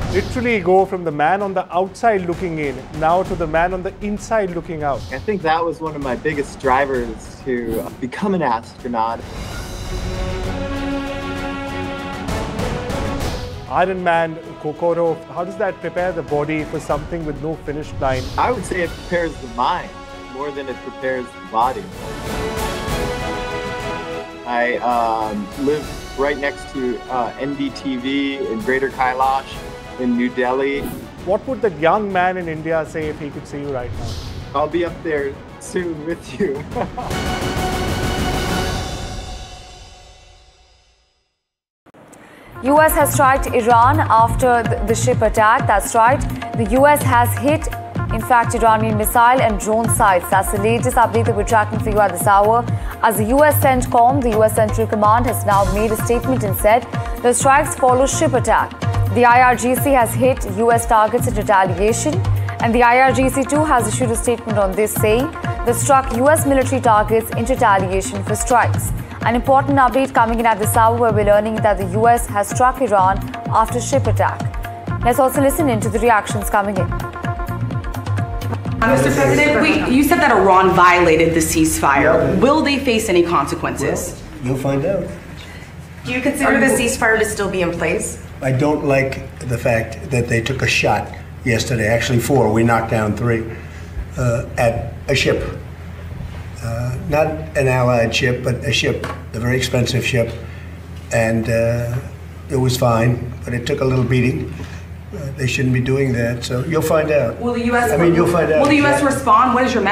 literally go from the man on the outside looking in now to the man on the inside looking out. I think that was one of my biggest drivers to become an astronaut. Ironman, Kokoro, how does that prepare the body for something with no finish line? I would say it prepares the mind more than it prepares the body. I live right next to NDTV in Greater Kailash in New Delhi. What would that young man in India say if he could see you right now? I'll be up there soon with you. US has struck Iran after the ship attack. That's right. The US has hit, in fact, Iranian missile and drone sites. That's the latest update that we're tracking for you at this hour. As the US CENTCOM, the US Central Command, has now made a statement and said the strikes follow ship attack. The IRGC has hit US targets in retaliation, and the IRGC too has issued a statement on this saying they struck US military targets in retaliation for strikes. An important update coming in at this hour where we're learning that the US has struck Iran after ship attack. Let's also listen in to the reactions coming in. Mr. President, you said that Iran violated the ceasefire. Will they face any consequences? Well, you'll find out. Do you consider the ceasefire to still be in place? I don't like the fact that they took a shot yesterday, actually 4, we knocked down 3, at a ship. Not an allied ship, but a ship, a very expensive ship. And it was fine, but it took a little beating. They shouldn't be doing that, so you'll find out. Will the U.S. you'll find out. Will the U.S. respond? What is your message?